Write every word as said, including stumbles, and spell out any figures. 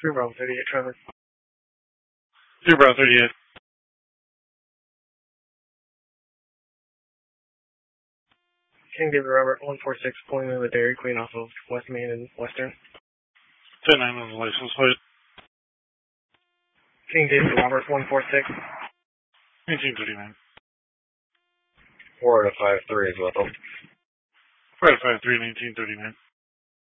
three Bravo thirty-eight, Trevor. three Bravo thirty-eight. King David Robert, one four six, pulling in the Dairy Queen off of West Main and Western. ten nine on the license plate. King David Robert, one four six. nineteen thirty-nine. four out of five three is well. four out of five three, nineteen thirty-nine.